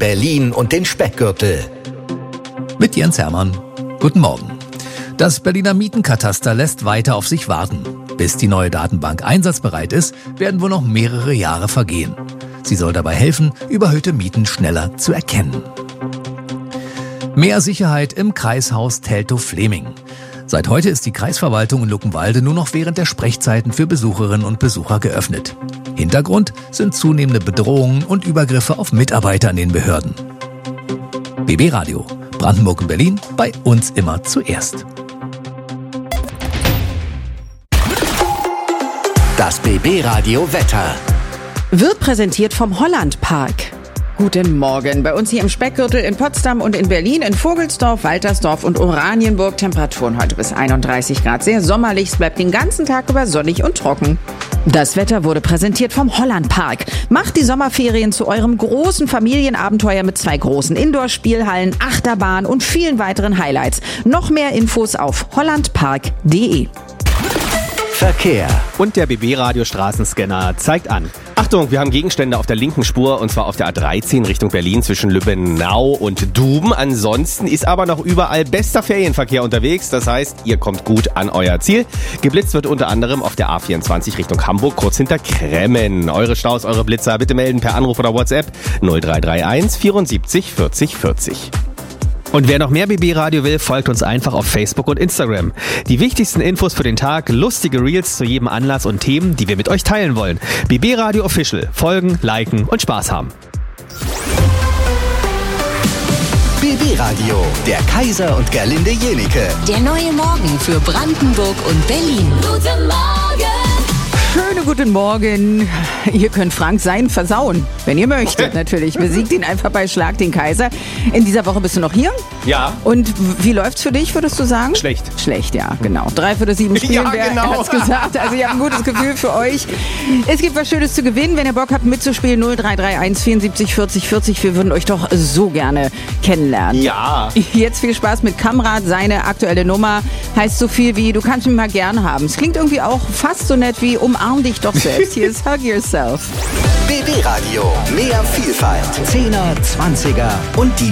Berlin und den Speckgürtel. Mit Jens Hermann. Guten Morgen. Das Berliner Mietenkataster lässt weiter auf sich warten. Bis die neue Datenbank einsatzbereit ist, werden wohl noch mehrere Jahre vergehen. Sie soll dabei helfen, überhöhte Mieten schneller zu erkennen. Mehr Sicherheit im Kreishaus Teltow-Fleming. Seit heute ist die Kreisverwaltung in Luckenwalde nur noch während der Sprechzeiten für Besucherinnen und Besucher geöffnet. Hintergrund sind zunehmende Bedrohungen und Übergriffe auf Mitarbeiter in den Behörden. BB Radio, Brandenburg und Berlin, bei uns immer zuerst. Das BB Radio Wetter wird präsentiert vom Hollandpark. Guten Morgen. Bei uns hier im Speckgürtel in Potsdam und in Berlin, in Vogelsdorf, Waltersdorf und Oranienburg. Temperaturen heute bis 31 Grad. Sehr sommerlich. Es bleibt den ganzen Tag über sonnig und trocken. Das Wetter wurde präsentiert vom Hollandpark. Macht die Sommerferien zu eurem großen Familienabenteuer mit 2 großen Indoor-Spielhallen, Achterbahn und vielen weiteren Highlights. Noch mehr Infos auf hollandpark.de. Verkehr. Und der BB-Radio-Straßenscanner zeigt an. Achtung, wir haben Gegenstände auf der linken Spur und zwar auf der A13 Richtung Berlin zwischen Lübbenau und Duben. Ansonsten ist aber noch überall bester Ferienverkehr unterwegs. Das heißt, ihr kommt gut an euer Ziel. Geblitzt wird unter anderem auf der A24 Richtung Hamburg, kurz hinter Kremmen. Eure Staus, eure Blitzer bitte melden per Anruf oder WhatsApp 0331 74 40 40. Und wer noch mehr BB-Radio will, folgt uns einfach auf Facebook und Instagram. Die wichtigsten Infos für den Tag, lustige Reels zu jedem Anlass und Themen, die wir mit euch teilen wollen. BB-Radio Official. Folgen, liken und Spaß haben. BB Radio, der Kaiser und Gerlinde Jenike. Der neue Morgen für Brandenburg und Berlin. Guten Morgen! Schönen guten Morgen. Ihr könnt Frank sein versauen, wenn ihr möchtet natürlich. Besiegt ihn einfach bei Schlag den Kaiser. In dieser Woche bist du noch hier? Ja. Und wie läuft's für dich, würdest du sagen? Schlecht. Schlecht, ja, genau. 3/7 spielen, ja, wer genau. hat's gesagt. Also ihr habt ein gutes Gefühl für euch. Es gibt was Schönes zu gewinnen. Wenn ihr Bock habt mitzuspielen, 0331 74 40 40. Wir würden euch doch so gerne kennenlernen. Ja. Jetzt viel Spaß mit Kamrat. Seine aktuelle Nummer heißt so viel wie, du kannst mich mal gern haben. Es klingt irgendwie auch fast so nett wie, umarm dich doch selbst. Hier ist Hug Yourself. BB Radio, mehr Vielfalt. 10er, 20er und die